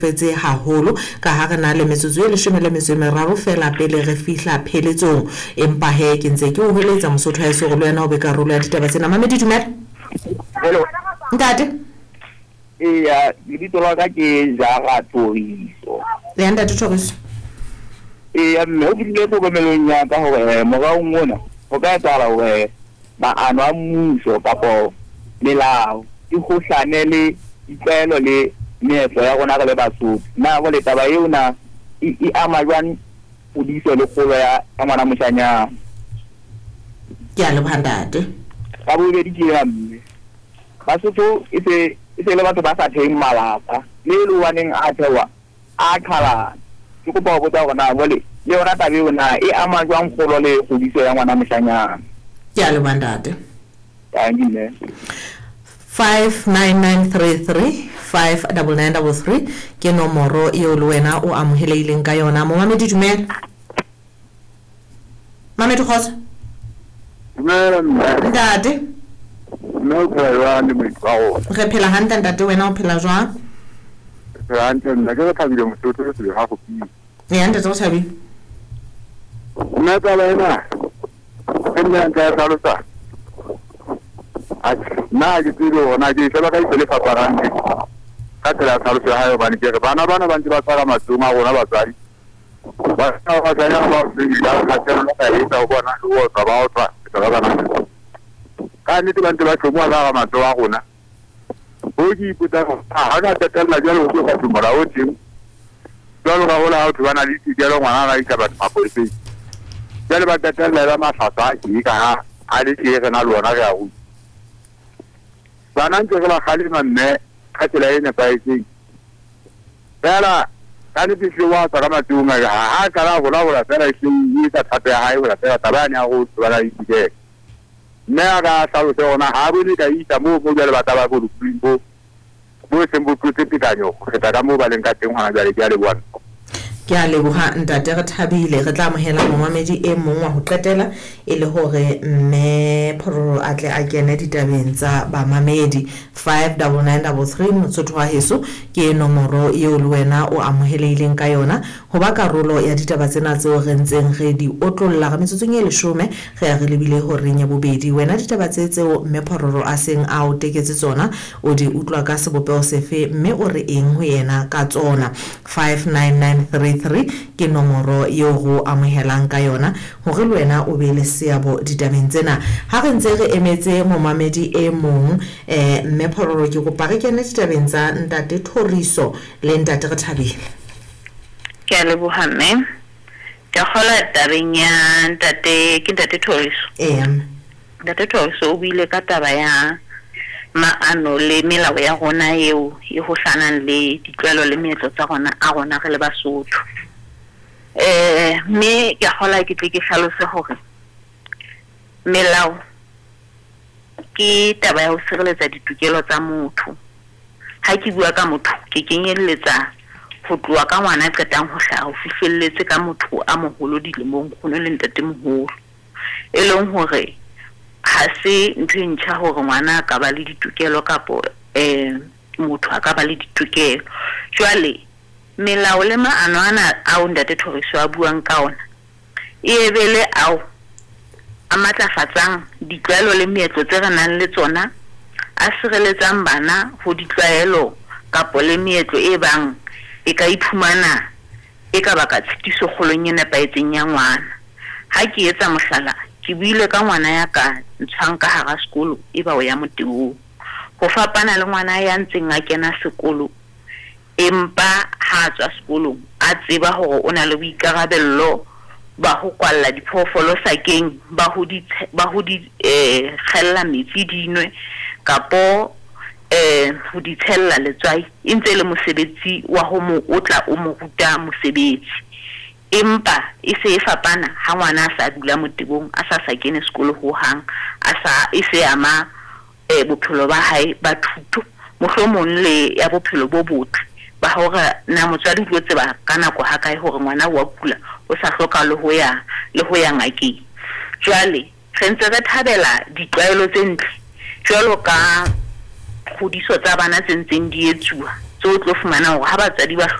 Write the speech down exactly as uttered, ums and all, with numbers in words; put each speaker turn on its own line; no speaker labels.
fetse haholo ka ha re na le metsotso e leshome le metso e meraro fela pele re fihla pheletsong empa he ke ntse ke o holetsa Mosotho ha se go le wena o be karolo ya ditaba tsena Mamedi dumela.
Hello
Ntate
e ya di tola ka ke Jara Toriso
le ntate Toriso
e ya mme o dile go bomelong ya ka hore morao ngona o ka tsala hore ba ana mmuso kapo melao di kgohlane le ditlwaelo le meetlo ya rona le Basotho na go le taba eo na e ama jwang pudiso le kgolo ya ngwana moshanyana
ke a le bhandate
ba bobedi ke ya mme Basotho e se e se le batho ba sa theng malapa le le waneng a thewa a khala ke go ba botsa gona bole le yona taba eo na e ama jwang kgolo le pudiso ya ngwana moshanyana
ke a le bhandate
ya ngine
five nine nine three three five nine nine three three ke nomoro eo le wena o amohelehileng ka yona mo Mamedi dumela. Mamedi khotsa
dumela
ntate
no kwa ni motho
re phela hantle ntate wena o phela jwang
ra ntse nna ke thabile Mosotho le se ha go pina
ya ntate o thabi
nna ka bana nna nka tlhalosa na ke tsilo na ke tsela ka ile fa parang ka tsela tlhalosa ha yo bana ke bana bana ba ntse ba tsara matsoma rona batsari ba ka ba tsaya ba dira ka tsela ka ita go bona go tsa ba o tsa ka bana ka nne ba ntse ba tlomo ga matsoa rona o di puta ha ga tetela jalo go ka tumara o tsim jalo ga hola o tswana di tshelo ngwana ga ika ba mapolisi jalo ba tetela ba masasa ke ka ha a di ke na lona ga go bana ntse ga khali manne ka tsela ene pa etse fela ka ne tse wa tsara matunga ha ka ra gola gola fela e se ta thata ha e gola fela tabane ya go tswana di ke ne aga sa o tsona ha bo ni ka ita mo mo jale ba taba go lumbo bo se mbo tse pikanyo go ta ka mo ba leng ka teng hana jale ke a le bwana
ke a leboha ntate re thabile re tla amohela Mamedi e mong wa ho qetela e le hore mme Phororo a tle a kene ditabeng tsa ba Mamedi five nine nine three three Mosotho wa heso ke nomoro eo le wena o amohelehileng ka yona ho ba karolo ya ditaba tsena tseo re ntseng re di otlolla ga metsotsong e leshome re ya re lebile hore nya bobedi wena ditaba tse tseo mme Phororo a seng a o teketse tsona o di utlwa ka sebopeo sefe mme o re eng ho yena ka tsona five nine nine three three ke nomoro eo go amohelang ka yona hore le wena o be le seabo ditabeng tsena ha re ntse re emetse Mamedi e mong eh mme Phororo ke go pare kene ditabeng tsa ntate Toriso le ntate re thabile
ke a leboha mme ke khola tabeng ya ntate ke ntate Toriso
eh
ntate Toriso o buile ka taba ya maano le melao ya rona eo e ho sanang le ditlwaelo le meetlo tsa rona a rona re le Basotho eh me ke khola ke tle ke hlalose hore melao ke taba ya ho sireletsa ditokelo tsa motho ha ke bua ka motho ke kenyeletsa ho tloa ka ngwana qetang ho hlaha ho fifelletse ka motho a moholo dilemong go le ntate moholo e leng hore ha se ntho ntjha hore ngwana ka ba le ditokelo kapo eh motho a ka ba le ditokelo jwale melao le maano ana a o ntate Toriso a buang ka ona e bele ao a matlafatsang ditlwaelo le meetlo tse re nang le tsona a sireletsang bana ho ditlwaelo kapo le meetlo e bang e ka iphumana e ka baka tshitiso kgolong e nepaetseng ya ngwana ha ke etsa mohlala ke buile ka ngwana ya ka ntshwang ka hara sekolo e ba o ya moteo ho fapana le ngwana ya ntseng a kena sekolo empa ha tswa sekolong a tseba hore o na le boikarabello ba ho kwalla diphoofolo sakeng ba ho di ba ho di eh khella metsi dinwe kapo eh ho di tshella letswai e ntse le mosebetsi wa ho mo otla o mo ruta mosebetsi empa e se e fapana ha ngwana a sa dula motebong a sa sa kene sekolo ho hang a sa e se ama eh bophelo ba hae ba thuto mohlomong le ya bophelo bo botle ba hore na motswadi o tseba ka nako ha kae hore ngwana wa kula o sa hloka le ho ya le ho ya ngakeng jwale re ntse re thabela ditlwaelo tse ntle jwalo ka khodiso tsa bana tse ntseng di etsuwa so o tlo fumana hore ha batswadi ba